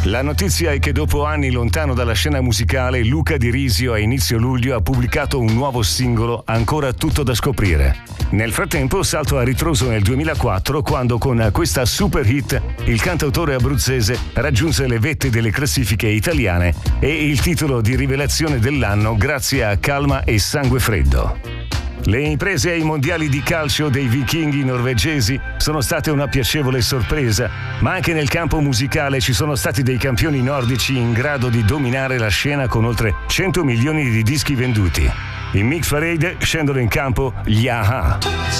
La notizia è che dopo anni lontano dalla scena musicale, Luca Di Risio a inizio luglio ha pubblicato un nuovo singolo, Ancora tutto da scoprire. Nel frattempo salto a ritroso nel 2004 quando con questa super hit il cantautore abruzzese raggiunse le vette delle classifiche italiane e il titolo di rivelazione dell'anno grazie a Calma e Sangue Freddo. Le imprese ai mondiali di calcio dei vichinghi norvegesi sono state una piacevole sorpresa, ma anche nel campo musicale ci sono stati dei campioni nordici in grado di dominare la scena con oltre 100 milioni di dischi venduti. In Mix Parade scendono in campo gli A-ha.